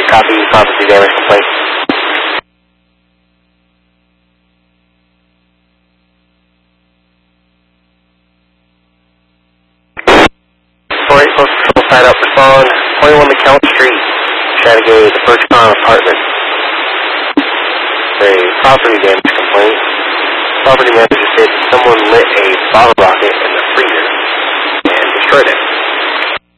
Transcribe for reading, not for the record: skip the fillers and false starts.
Copy, property damage complaint. 4-8 Postal side up respond. 21 McKellar Street, Chattagay, the Birchcon apartment. A property damage complaint. Property manager said someone lit a bottle rocket in the freezer and destroyed it.